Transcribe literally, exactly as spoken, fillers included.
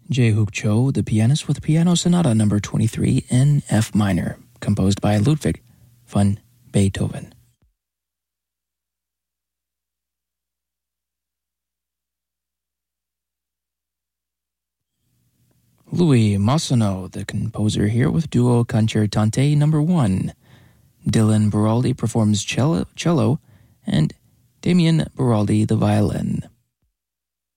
Jae-hook Cho, the pianist, with Piano Sonata number twenty-three in F minor, composed by Ludwig van Beethoven. Louis Masano, the composer here, with Duo Concertante number one. Dylan Baraldi performs cello, cello and Damien Baraldi the violin.